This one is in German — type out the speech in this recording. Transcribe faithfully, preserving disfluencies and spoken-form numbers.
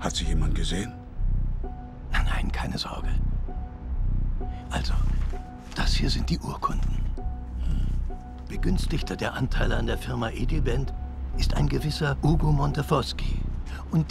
Hat sie jemand gesehen? Nein, nein, keine Sorge. Also, das hier sind die Urkunden. Begünstigter der Anteile an der Firma Edibend ist ein gewisser Ugo Montefoschi. Und